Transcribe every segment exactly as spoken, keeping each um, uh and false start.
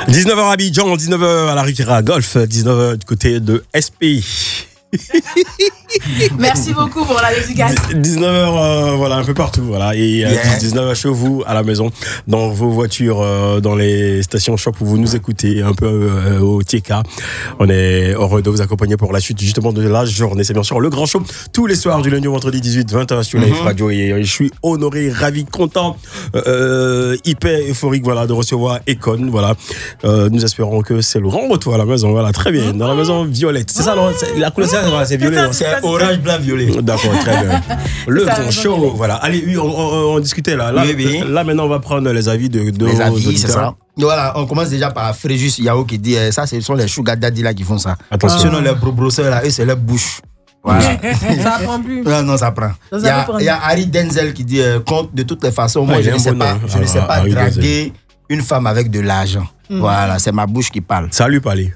dix-neuf heures à Abidjan, dix-neuf heures à la Riviera Golf, dix-neuf heures du côté de S P. Merci beaucoup pour la dédicace. dix-neuf heures, euh, voilà, un peu partout, voilà. Et euh, yeah. dix-neuf heures chez vous, à la maison, dans vos voitures, euh, dans les stations shop où vous nous écoutez, un peu euh, au T K. On est heureux de vous accompagner pour la suite justement de la journée. C'est bien sûr le grand show tous les soirs du lundi au vendredi dix-huit vingt heures sur Live mm-hmm. Radio. Et je suis honoré, ravi, content, euh, hyper euphorique, voilà, de recevoir Econ, voilà. Euh, nous espérons que c'est le grand retour à la maison, voilà, très bien. Dans la maison violette, c'est ça, non, c'est, la couleur c'est, c'est violet, c'est, c'est orange, blanc, violet. D'accord, très bien. Le grand show, voilà. Allez, oui, on, on, on discutait là. Là, oui, oui. là, maintenant, on va prendre les avis de, de les avis, c'est ça. Voilà, on commence déjà par Fréjus Yao qui dit ça, ce sont les sugar daddy là qui font ça. Attention. Sinon, les bro-brosseurs là, eux, c'est leur bouche. Voilà. Ça prend plus. Non, non, ça prend. Il y a, y a Harry Denzel qui dit euh, compte de toutes les façons, moi, ouais, je ne sais pas, je ne sais pas draguer une femme avec de l'argent. Mm. Voilà, c'est ma bouche qui parle. Salut, Palais.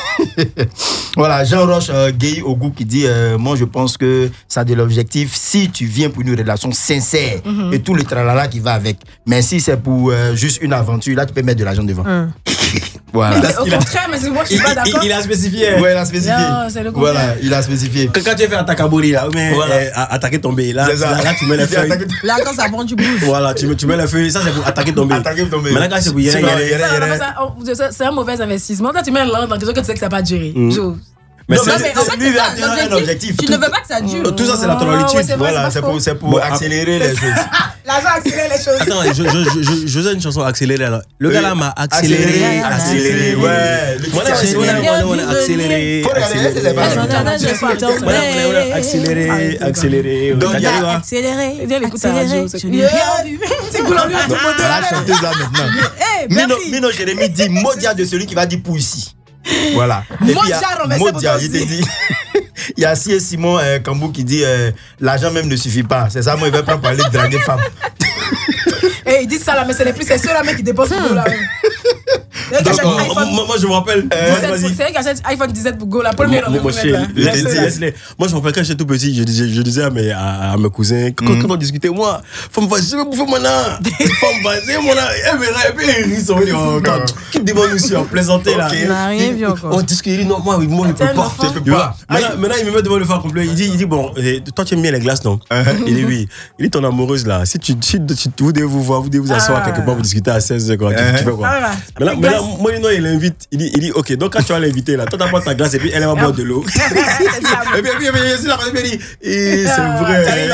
Voilà, Jean Roche euh, Gay Ogou qui dit euh, moi je pense que ça a de l'objectif si tu viens pour une relation sincère mm-hmm. et tout le tralala qui va avec. Mais si c'est pour euh, juste une aventure, là tu peux mettre de l'argent devant. Mm. Voilà. Mais au contraire, mais c'est moi je suis pas d'accord. Il, il a spécifié. Ouais, il a spécifié. Non, c'est le contraire. Voilà, il a spécifié. Quand, quand tu fais attaquer Kabori là, mais voilà. euh, attaquer tomber là, là, là tu mets les feuilles. Là quand ça prend tu bouges. Voilà, tu mets tu mets les feuilles, ça c'est pour attaquer tomber. Attaquer tomber. Maintenant quand c'est pour y aller. C'est un mauvais investissement. Quand tu mets l'an dans quelque chose que tu sais que ça va pas durer. Mais, non, c'est, mais en fait, lui, c'est ça, un objectif. Tu ne veux pas que ça dure. Tout ça, c'est la tonalité. Ouais, voilà, c'est pour, c'est pour bon, accélérer les choses. L'argent accélère les choses. Attends, je, je, je, je faisais une chanson accélérée là. Le gars là m'a accéléré. Accéléré, ouais. Moi, là, j'ai accéléré. Faut regarder, c'est accéléré, accéléré. Donc, il y a accéléré. Écoute la radio. C'est pour l'envie de tout la chanteuse là maintenant. Mino Jérémy dit Modia de celui qui va dire pour ici. Voilà. Et Modia, puis, Modia, il te dit. Il y a C S Simon euh, Kambou qui dit euh, l'argent même ne suffit pas. C'est ça, moi, il va prendre pour aller draguer femme. Et ils disent ça là, mais c'est les plus, c'est ceux là qui dépensent pour là. Donc, moi, moi je me rappelle. Euh, c'est vrai qu'il achète iPhone dix-sept pour Go, la première. Moi, moi, moi je me rappelle quand j'étais tout petit, je disais, je disais à mes, à, à mes cousins, quand, mm. quand on discutait, moi, faut me faire, je vais bouffer mon âne. Faut me faire, mon âne. Et puis, ils rient, ils disent, qui me demande aussi en plaisanter là. On n'a rien vu encore. On discute, il dit, non, moi, moi, je peux pas. Je peux pas. Maintenant, il me met devant le phare complet. Il dit, il dit, bon, toi, tu aimes bien les glaces, non? Il dit, oui. Il dit, ton amoureuse là, si tu, vous devez vous voir, vous devez vous asseoir quelque part, vous discutez à seize heures, quoi. Tu fais quoi? Maintenant, moi, non, il l'invite. Il dit, il dit, ok, donc quand tu vas l'inviter là, toi, tu apportes ta glace et puis elle va boire de l'eau. Et puis, et puis, il dit, et c'est vrai.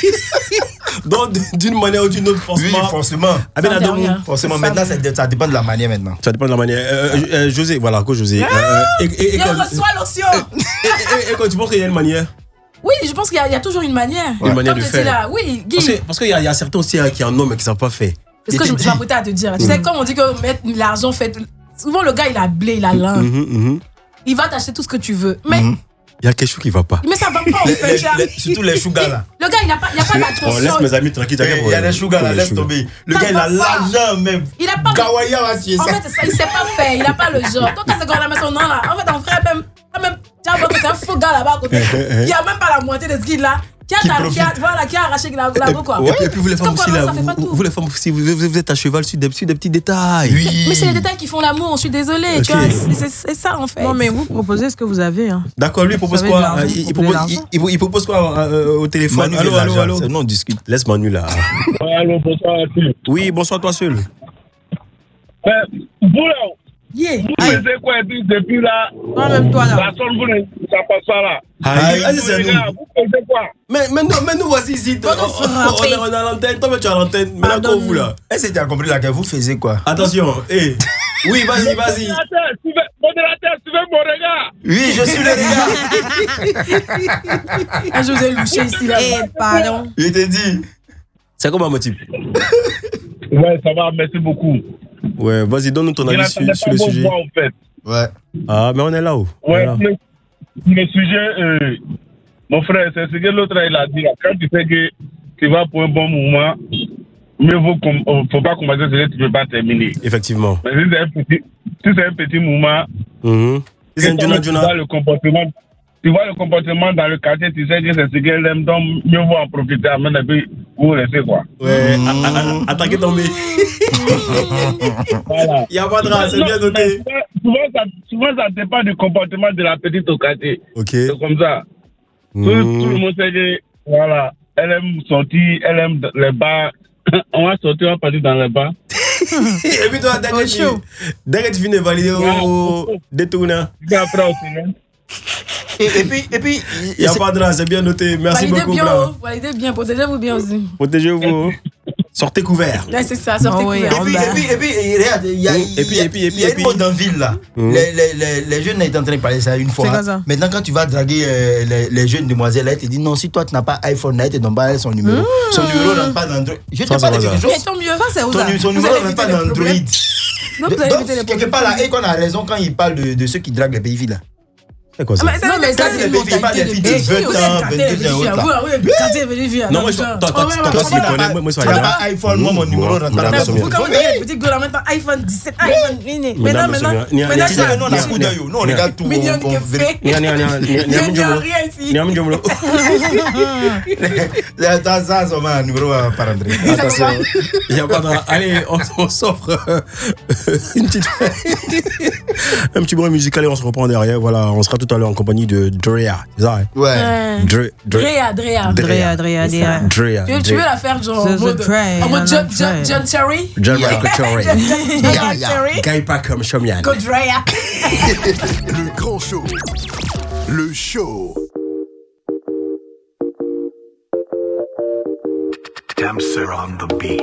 Donc, d'une manière ou d'une autre, forcément. Oui, forcément. Ah, ben, forcément, maintenant, ça dépend de la manière maintenant. Ça dépend de la manière. Euh, euh, José, voilà, quoi, José. Il reçoit l'option. Et quand tu penses qu'il y a une manière? Oui, je pense qu'il y, y a toujours une manière. Une manière de faire. Là, oui, Guy. Parce, que, parce qu'il y, y a certains aussi qui en ont mais qui ne savent pas faire. C'est ce que je, je m'apprêtais à te dire. Tu sais, comme on dit que mettre l'argent fait. Souvent, le gars, il a blé, il a lin. Mm-hmm, mm-hmm. Il va t'acheter tout ce que tu veux. Mais. Mm-hmm. Il y a quelque chose qui ne va pas. Mais ça ne va pas, en fait. Les, les, surtout les chougas, là. Le gars, il n'a pas, il a pas d'attention. On laisse mes amis tranquilles. Il y a des chougas, là, laisse tomber. Le gars, il a l'argent, même. Il n'a pas. Gawaya va tuer ça. En fait, ça, il ne sait pas faire. Il n'a pas le genre. Donc, quand c'est quand la maison, non, là. En fait, ton frère, même. même tu vois que c'est un faux gars là-bas à côté. Il n'y a même pas la moitié de ce qu'il a. Qui a, qui, qui, a, voilà, qui a arraché la, la go, quoi. Ouais. Et puis vous les femmes aussi, là, vous, vous les femmes aussi, vous, vous êtes à cheval sur des, sur des petits détails. Oui. Mais c'est les détails qui font l'amour, je suis désolée, okay. Tu vois, c'est, c'est ça en fait. Non, mais vous proposez ce que vous avez. Hein. D'accord, lui il propose quoi euh, il, il, propose, il, il, il propose quoi euh, au téléphone? Manu, allô, allô, allô. Non, on discute. Laisse Manu là. Allô, bonsoir à tous. Oui, bonsoir toi seul. Euh, vous là, yeah. Vous faisiez quoi depuis là? Toi même toi là. La sonne, vous ne ça passe pas là. Aïe, aïe, c'est nous. Vous faisiez quoi? Mais, mais, nous, mais nous voici ici. On, on, est, on est à l'antenne. Toi, tu es à l'antenne. Mais là, vous là. Est-ce que tu as compris là que vous faisiez quoi? Attention. Hey. Oui, vas-y, vas-y. Modérateur, tu veux mon regard? Oui, je suis le regard. Je vous ai louché ici là. Eh, pardon. Je t'ai dit. C'est comment mon type? Ouais, ça va, merci beaucoup. Ouais, vas-y, donne-nous ton avis sur, sur le bon sujet. Voix, en fait. Ouais. Ah, mais on est là-haut. Ouais, là. Le, le sujet, euh, mon frère, c'est ce que l'autre il a dit. Quand tu sais que tu vas pour un bon moment, mieux vaut qu'il ne faut pas commencer ce que tu ne peux pas terminer. Effectivement. Mais si c'est un petit, si c'est un petit moment, mm-hmm. si c'est un Juna, tu vois le comportement. Tu vois le comportement dans le quartier, tu sais que c'est ce qu'elle aime, donc mieux vaut en profiter. Et puis, vous restez quoi. Ouais, mmh. a, a, attaquer tomber. Voilà. Il y a pas de race, c'est bien noté. Souvent, ça, souvent, ça dépend du comportement de la petite au quartier. Ok. C'est comme ça. Mmh. Tout, tout le monde sait que, voilà, elle aime sortir, elle aime les bars. On va sortir, on va partir dans les bars. Et puis toi, dès que tu, dès que tu finis de valider au détournant. Après, au silence. Et, et puis, et puis, il n'y a pas de race, c'est bien noté. Merci validez beaucoup. Bien, oh, validez bien, protégez-vous bien aussi. Protégez-vous. Sortez couvert. Ouais, c'est ça, sortez oh, oui, couvert. Et puis, et puis, et puis, regarde, il y a, et puis, et puis, et puis, il y a une mode en ville là. Mmh. Les, les, les, les jeunes étaient en train de parler ça une fois. C'est ça. Maintenant, quand tu vas draguer euh, les, les jeunes demoiselles, là, ils te disent non, si toi tu n'as pas iPhone, là, ils te donnent pas son numéro. Mmh. Son numéro ne rentre pas dans Android. Je te parle de quelque chose. Mais tant mieux, ça c'est où ça. Son numéro ne rentre pas dans Android. Donc, Donc quelque part là, et qu'on a raison quand il parle de, de ceux qui draguent les pays filles là. C'est quoi ça? Ah, mais non, mais ça, c'est une mentalité de filles de vingt ans, vingt-deux ans. Non, moi, toi, toi, toi, tu connais, moi, moi, tu n'as pas iPhone, moi, mon numéro rentre pas dans Vous quand même une petite gueule maintenant, iPhone dix-sept, iPhone mini. Maintenant, maintenant, maintenant, nous, on a coup d'œil, nous, on regarde tout. Mignon qui est fait. Il n'y a rien ici. Il y a un jumlo. Ça, ça, c'est un numéro par André. Attention, il n'y a pas de... Allez, on s'offre une petite... un petit bruit musical et on se reprend derrière. Voilà, on sera tout à l'heure en compagnie de Drea. C'est ça, hein? Ouais. Drea, Drea. Drea, Drea, Drea. Drea. Tu veux la faire genre en mode John Cherry? John Michael Cherry. John Cherry. Guy pas comme Chomian. Go Drea. Le grand show. Le show. Damser on the beat.